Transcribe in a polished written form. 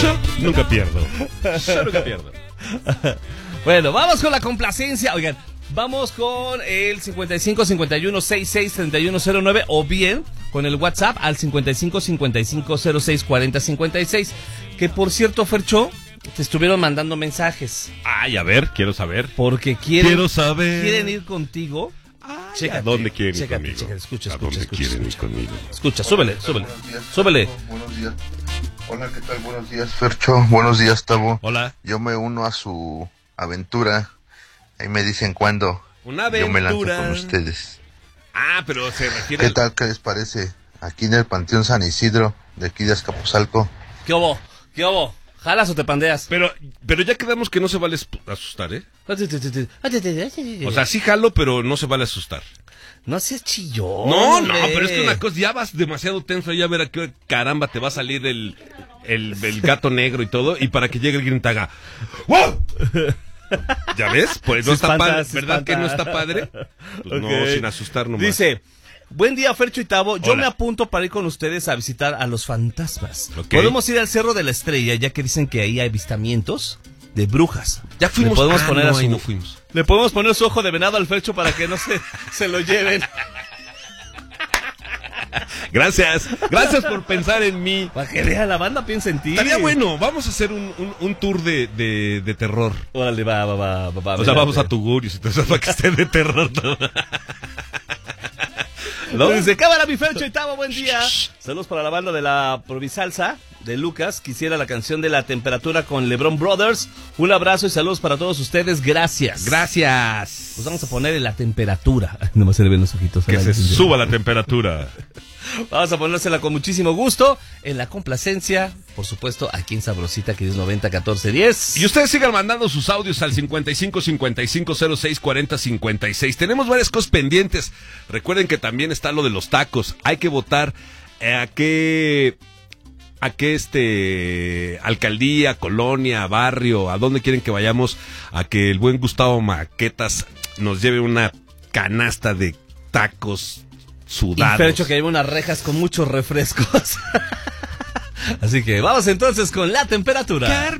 Yo nunca pierdo. Yo nunca pierdo. Bueno, vamos con la complacencia. Oigan, vamos con el 55 51 66 31 09 o bien con el WhatsApp al 55 55 06 40 56. Que por cierto, Fercho, te estuvieron mandando mensajes. Ay, a ver, quiero saber. Porque quieren ir contigo. Ay, Chécate, ¿a dónde quieren ir chécate, conmigo? chécate, escucha, ¿A dónde quieren ir conmigo? Escucha, súbele. Buenos días, Súbele. Buenos días. Hola, ¿qué tal? Buenos días, Fercho. Buenos días, Tavo. Hola. Yo me uno a su aventura. Ahí me dicen cuándo. Una Yo me lanzo aventura. con ustedes. Ah, pero se refiere... ¿Qué tal? ¿Qué les parece? Aquí en el Panteón San Isidro, de aquí de Azcapotzalco. ¿Qué hubo? ¿Jalas o te pandeas? Pero ya quedamos que no se vale asustar, ¿eh? O sea, sí jalo, pero no se vale asustar. No seas chillón. No, hombre. pero es que una cosa, ya vas demasiado tenso, ya a ver a qué caramba te va a salir el gato negro y todo, y para que llegue el grito haga ¡wow! ¿Ya ves? Pues no está padre, ¿verdad que no está padre? Pues Ok. no, sin asustar nomás. Dice, buen día, Fercho y Tavo. Yo Hola. me apunto para ir con ustedes a visitar a los fantasmas. Ok. Podemos ir al Cerro de la Estrella, ya que dicen que ahí hay avistamientos de brujas. Ya fuimos. Le podemos poner no, a su... ahí no fuimos. Le podemos poner su ojo de venado al Fercho para que no se lo lleven. Gracias por pensar en mí. Para que vea la banda, piensa en ti. Estaría bueno, vamos a hacer un tour de terror. Órale, va. O sea, vamos a Tugurios y todo eso para que esté de terror todo. ¿No? Dice, cámara, mi Fercho y Tavo, buen día. Saludos para la banda de la Provisalsa de Lucas. Quisiera la canción de La Temperatura con LeBron Brothers. Un abrazo y saludos para todos ustedes. Gracias. Gracias. Pues vamos a poner en La Temperatura. Nomás se le ven los ojitos. Que se suba la temperatura. Vamos a ponérsela con muchísimo gusto. En la complacencia, por supuesto, aquí en Sabrosita, que es 90 14 10. Y ustedes sigan mandando sus audios al 55 55 06 40 56. Tenemos varias cosas pendientes. Recuerden que también está lo de los tacos. Hay que votar a qué alcaldía, colonia, barrio, a dónde quieren que vayamos a que el buen Gustavo Maquetas nos lleve una canasta de tacos sudados. Y Fercho que lleva unas rejas con muchos refrescos. Así que vamos entonces con La Temperatura.